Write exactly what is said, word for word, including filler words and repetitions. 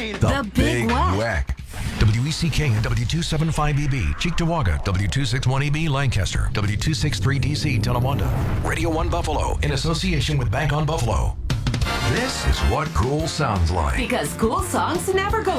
The Big Whack. W E C K and W two seventy-five E B, Cheektowaga, W two sixty-one E B, Lancaster, W two sixty-three D C, Tonawanda, Radio one Buffalo, in association with Bank on Buffalo. This is what cool sounds like. Because cool songs never go